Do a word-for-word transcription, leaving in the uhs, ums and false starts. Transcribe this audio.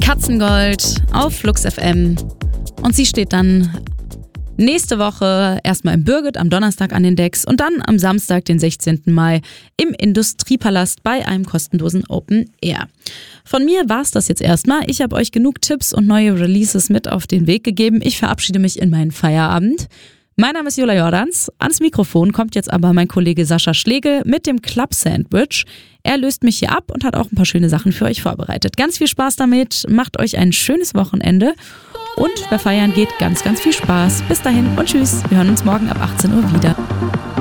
Katzengold auf Flux F M. Und sie steht dann nächste Woche erstmal im Birgit am Donnerstag an den Decks und dann am Samstag, den sechzehnten Mai, im Industriepalast bei einem kostenlosen Open Air. Von mir war's das jetzt erstmal. Ich habe euch genug Tipps und neue Releases mit auf den Weg gegeben. Ich verabschiede mich in meinen Feierabend. Mein Name ist Jula Jordans. Ans Mikrofon kommt jetzt aber mein Kollege Sascha Schlegel mit dem Club Sandwich. Er löst mich hier ab und hat auch ein paar schöne Sachen für euch vorbereitet. Ganz viel Spaß damit, macht euch ein schönes Wochenende und wer feiern geht, ganz, ganz viel Spaß. Bis dahin und tschüss. Wir hören uns morgen ab achtzehn Uhr wieder.